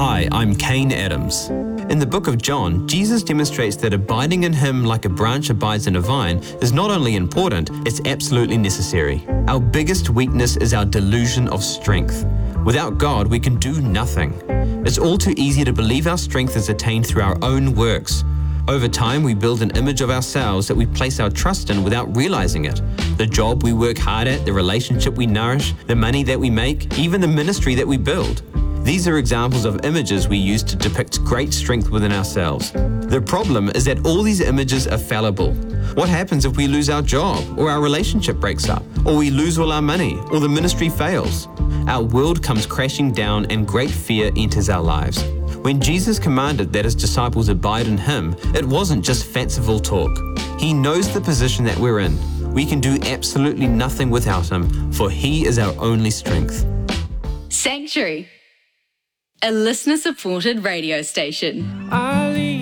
Hi, I'm Kane Adams. In the book of John, Jesus demonstrates that abiding in Him like a branch abides in a vine is not only important, it's absolutely necessary. Our biggest weakness is our delusion of strength. Without God, we can do nothing. It's all too easy to believe our strength is attained through our own works. Over time, we build an image of ourselves that we place our trust in without realizing it. The job we work hard at, the relationship we nourish, the money that we make, even the ministry that we build. These are examples of images we use to depict great strength within ourselves. The problem is that all these images are fallible. What happens if we lose our job, or our relationship breaks up, or we lose all our money, or the ministry fails? Our world comes crashing down and great fear enters our lives. When Jesus commanded that His disciples abide in Him, it wasn't just fanciful talk. He knows the position that we're in. We can do absolutely nothing without Him, for He is our only strength. Sanctuary, a listener-supported radio station.